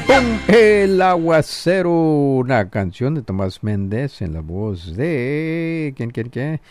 El aguacero, una canción de Tomás Méndez en la voz de... ¿Quién?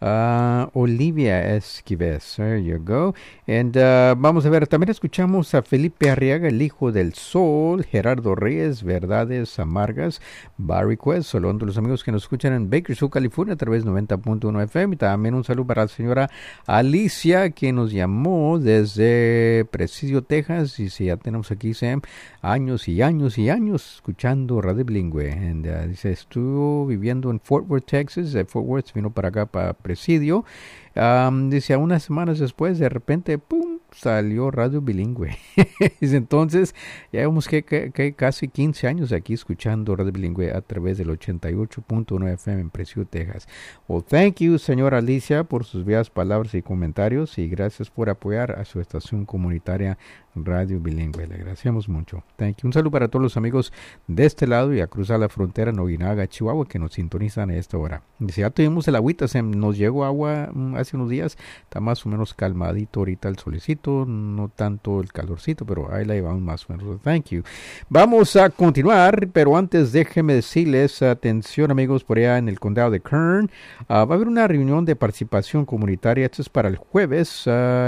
Olivia Esquives. There you go. And vamos a ver, también escuchamos a Felipe Arriaga, el hijo del sol, Gerardo Reyes, Verdades Amargas, Barry Quest, saludando a los amigos que nos escuchan en Bakersfield, California, a través de 90.1 FM. Y también un saludo para la señora Alicia, que nos llamó desde Presidio, Texas. Y si ya tenemos aquí, Sam, años y años y años escuchando Radio Bilingüe. And, dice, estuvo viviendo en Fort Worth, Texas. De Fort Worth vino para acá, para Presidio. Dice, unas semanas después, de repente, ¡pum!, salió Radio Bilingüe. Entonces, ya vemos que casi 15 años aquí escuchando Radio Bilingüe a través del 88.1 FM en Presidio, Texas. Well, thank you, señora Alicia, por sus bellas palabras y comentarios, y gracias por apoyar a su estación comunitaria Radio Bilingüe. Le agradecemos mucho. Thank you. Un saludo para todos los amigos de este lado y a cruzar la frontera en Ojinaga, Chihuahua, que nos sintonizan a esta hora. Dice, ya tuvimos el agüita, nos llegó agua hace unos días, está más o menos calmadito ahorita el solecito, no tanto el calorcito, pero ahí la llevamos más o menos. Thank you. Vamos a continuar, pero antes déjenme decirles, atención amigos, por allá en el condado de Kern, va a haber una reunión de participación comunitaria. Esto es para el jueves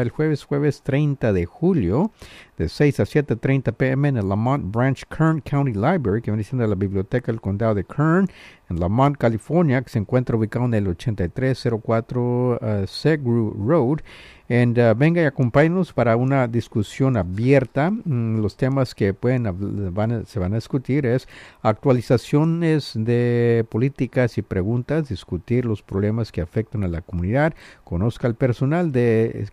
30 de julio, de 6 a 7:30 p.m. en el Lamont Branch Kern County Library, que viene siendo la biblioteca del condado de Kern, en Lamont, California, que se encuentra ubicado en el 8304 Segru Road. Venga y acompáñenos para una discusión abierta. Los temas que se van a discutir es actualizaciones de políticas y preguntas, discutir los problemas que afectan a la comunidad, conozca al personal de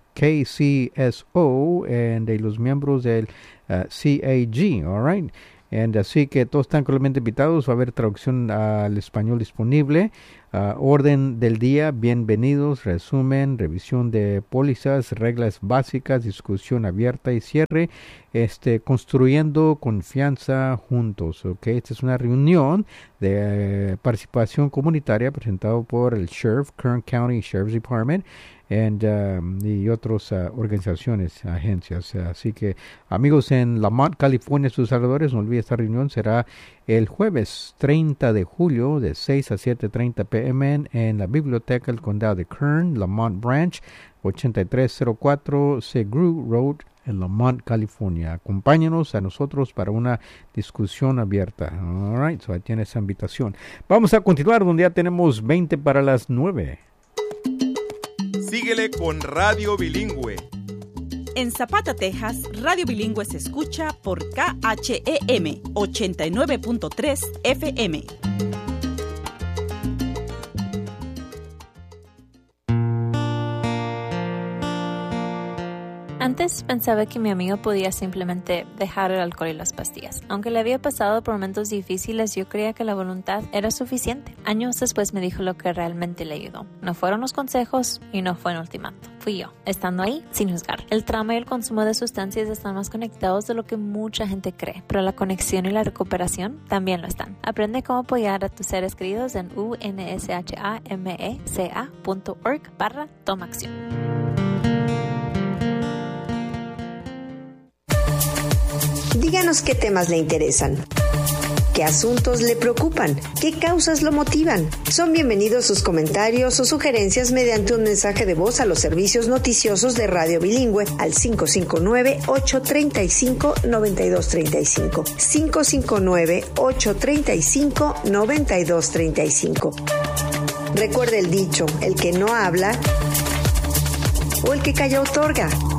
KCSO y los miembros del CAG, all right? Así que todos están cordialmente invitados. Va a haber traducción al español disponible. Orden del día, bienvenidos, resumen, revisión de pólizas, reglas básicas, discusión abierta y cierre. Construyendo confianza juntos. Okay. Esta es una reunión de participación comunitaria presentado por el Sheriff, Kern County Sheriff's Department, y otras organizaciones, agencias. Así que, amigos en Lamont, California, sus alrededores, no olviden, esta reunión será el jueves 30 de julio de 6 a 7:30 p.m. en la biblioteca del condado de Kern, Lamont Branch, 8304 Segru Road, en Lamont, California. Acompáñenos a nosotros para una discusión abierta. All right, so ahí tiene esa invitación. Vamos a continuar donde ya tenemos 20 para las 9. Síguele con Radio Bilingüe. En Zapata, Texas, Radio Bilingüe se escucha por KHEM 89.3 FM. Antes pensaba que mi amigo podía simplemente dejar el alcohol y las pastillas. Aunque le había pasado por momentos difíciles, yo creía que la voluntad era suficiente. Años después me dijo lo que realmente le ayudó. No fueron los consejos y no fue un ultimato. Fui yo, estando ahí sin juzgar. El trauma y el consumo de sustancias están más conectados de lo que mucha gente cree, pero la conexión y la recuperación también lo están. Aprende cómo apoyar a tus seres queridos en unshameca.org/toma acción. Díganos qué temas le interesan, qué asuntos le preocupan, qué causas lo motivan. Son bienvenidos sus comentarios o sugerencias mediante un mensaje de voz a los servicios noticiosos de Radio Bilingüe al 559-835-9235. 559-835-9235. Recuerde el dicho, el que no habla o el que calla otorga.